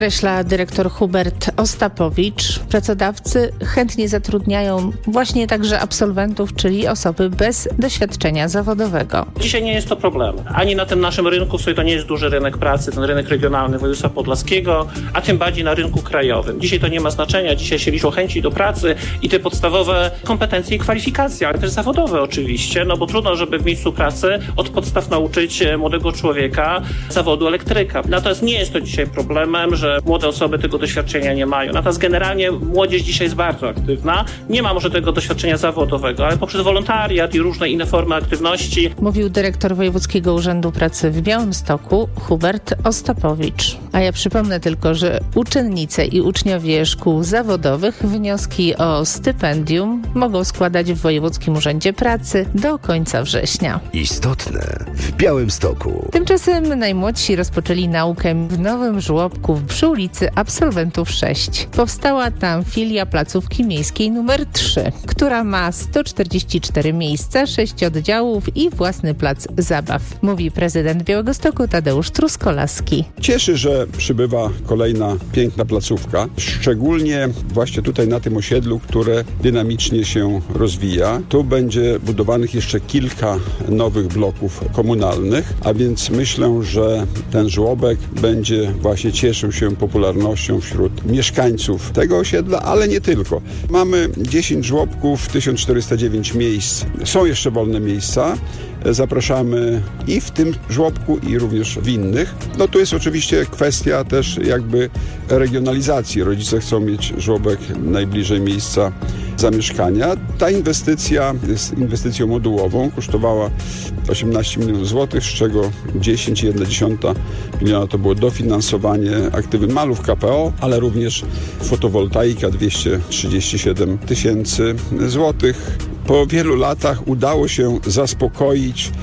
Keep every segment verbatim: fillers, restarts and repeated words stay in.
Podkreśla dyrektor Hubert Ostapowicz. Pracodawcy chętnie zatrudniają właśnie także absolwentów, czyli osoby bez doświadczenia zawodowego. Dzisiaj nie jest to problem. Ani na tym naszym rynku, w to nie jest duży rynek pracy, ten rynek regionalny województwa podlaskiego, a tym bardziej na rynku krajowym. Dzisiaj to nie ma znaczenia, dzisiaj się liczą chęci do pracy i te podstawowe kompetencje i kwalifikacje, ale też zawodowe oczywiście, no bo trudno, żeby w miejscu pracy od podstaw nauczyć młodego człowieka zawodu elektryka. Natomiast nie jest to dzisiaj problemem, że młode osoby tego doświadczenia nie mają. Natomiast generalnie młodzież dzisiaj jest bardzo aktywna. Nie ma może tego doświadczenia zawodowego, ale poprzez wolontariat i różne inne formy aktywności. Mówił dyrektor Wojewódzkiego Urzędu Pracy w Białymstoku Hubert Ostapowicz. A ja przypomnę tylko, że uczennice i uczniowie szkół zawodowych wnioski o stypendium mogą składać w Wojewódzkim Urzędzie Pracy do końca września. Istotne w Białymstoku. Tymczasem najmłodsi rozpoczęli naukę w Nowym Żłobku przy ulicy Absolwentów sześć. Powstała tam filia placówki miejskiej numer trzy, która ma sto czterdzieści cztery miejsca, sześć oddziałów i własny plac zabaw. Mówi prezydent Białegostoku Tadeusz Truskolaski. Cieszy, że przybywa kolejna piękna placówka, szczególnie właśnie tutaj na tym osiedlu, które dynamicznie się rozwija. Tu będzie budowanych jeszcze kilka nowych bloków komunalnych, a więc myślę, że ten żłobek będzie właśnie cieszył się popularnością wśród mieszkańców tego osiedla, ale nie tylko. Mamy dziesięć żłobków, tysiąc czterysta dziewięć miejsc. Są jeszcze wolne miejsca. Zapraszamy i w tym żłobku, i również w innych. No tu jest oczywiście kwestia też jakby regionalizacji. Rodzice chcą mieć żłobek najbliżej miejsca zamieszkania. Ta inwestycja jest inwestycją modułową. Kosztowała osiemnaście milionów złotych, z czego dziesięć przecinek jedna miliona to było dofinansowanie aktywy malów K P O, ale również fotowoltaika dwieście trzydzieści siedem tysięcy złotych. Po wielu latach udało się zaspokoić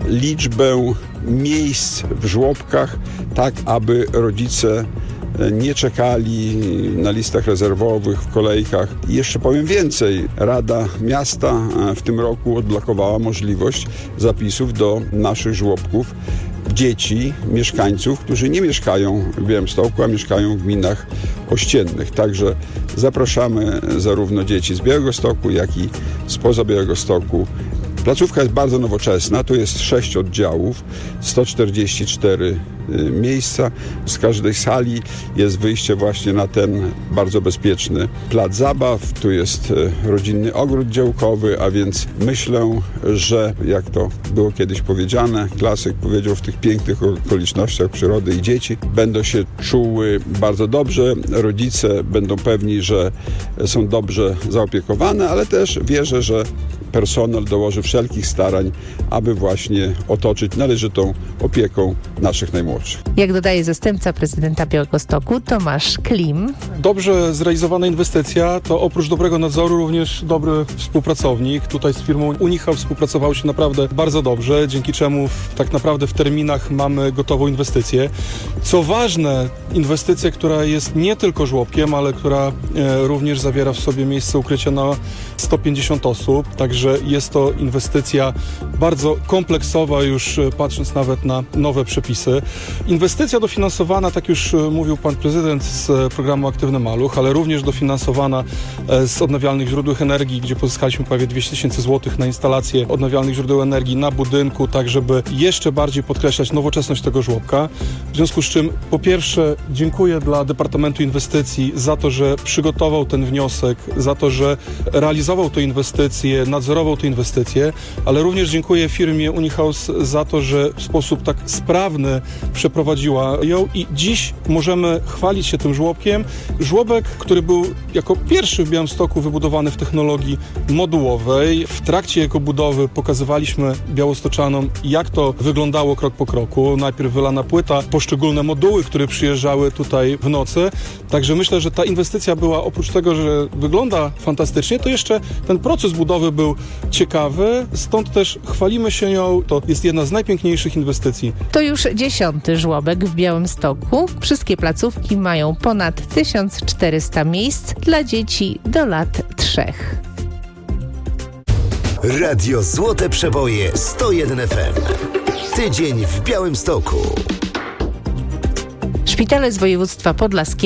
liczbę miejsc w żłobkach, tak aby rodzice nie czekali na listach rezerwowych, w kolejkach. I jeszcze powiem więcej. Rada Miasta w tym roku odblokowała możliwość zapisów do naszych żłobków dzieci, mieszkańców, którzy nie mieszkają w Białymstoku, a mieszkają w gminach ościennych. Także zapraszamy zarówno dzieci z Białegostoku, jak i spoza Białegostoku. Placówka jest bardzo nowoczesna, tu jest sześć oddziałów, sto czterdzieści cztery miejsca. Z każdej sali jest wyjście właśnie na ten bardzo bezpieczny plac zabaw. Tu jest rodzinny ogród działkowy, a więc myślę, że jak to było kiedyś powiedziane, klasyk powiedział, w tych pięknych okolicznościach przyrody i dzieci będą się czuły bardzo dobrze. Rodzice będą pewni, że są dobrze zaopiekowane, ale też wierzę, że personel dołoży wszelkich starań, aby właśnie otoczyć należytą opieką naszych najmłodszych. Jak dodaje zastępca prezydenta Białegostoku Tomasz Klim. Dobrze zrealizowana inwestycja to oprócz dobrego nadzoru również dobry współpracownik. Tutaj z firmą Unihouse współpracowało się naprawdę bardzo dobrze, dzięki czemu w, tak naprawdę w terminach mamy gotową inwestycję. Co ważne, inwestycja, która jest nie tylko żłobkiem, ale która e, również zawiera w sobie miejsce ukrycia na sto pięćdziesiąt osób, także jest to inwestycja bardzo kompleksowa, już patrząc nawet na nowe przepisy. Inwestycja dofinansowana, tak już mówił pan prezydent, z programu Aktywny Maluch, ale również dofinansowana z odnawialnych źródeł energii, gdzie pozyskaliśmy prawie dwieście tysięcy złotych na instalację odnawialnych źródeł energii na budynku, tak żeby jeszcze bardziej podkreślać nowoczesność tego żłobka. W związku z czym po pierwsze dziękuję dla Departamentu Inwestycji za to, że przygotował ten wniosek, za to, że realizował tę inwestycję, nadzorował tę inwestycję, ale również dziękuję firmie Unihouse za to, że w sposób tak sprawny przeprowadziła ją i dziś możemy chwalić się tym żłobkiem. Żłobek, który był jako pierwszy w Białymstoku wybudowany w technologii modułowej. W trakcie jego budowy pokazywaliśmy białostoczanom, jak to wyglądało krok po kroku. Najpierw wylana płyta, poszczególne moduły, które przyjeżdżały tutaj w nocy. Także myślę, że ta inwestycja była, oprócz tego, że wygląda fantastycznie, to jeszcze ten proces budowy był ciekawy, stąd też chwalimy się nią. To jest jedna z najpiękniejszych inwestycji. To już dziesiąty żłobek w Białymstoku. Wszystkie placówki mają ponad tysiąc czterysta miejsc dla dzieci do lat trzech. Radio Złote Przeboje sto jeden F M. Tydzień w Białymstoku. Szpitale z województwa podlaskiego